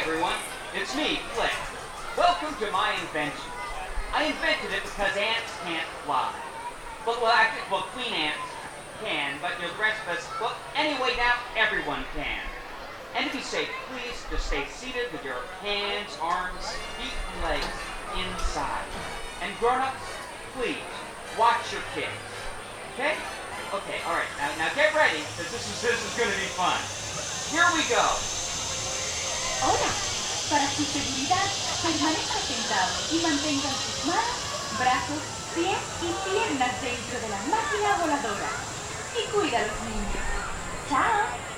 everyone. It's me, Flick. Welcome to my invention. I invented it because ants can't fly. Well, queen ants can, but the rest of us, anyway, now everyone can. And to be safe, please just stay seated with your hands, arms, feet, and legs inside. And grown-ups, please, watch your kids. Okay? Okay, all right. Now get ready, because this is going to be fun. Here we go. Hola. Para su seguridad, permanezca sentado y mantengan sus manos, brazos, pies y piernas dentro de la máquina voladora. Y cuida a los niños. ¡Chao!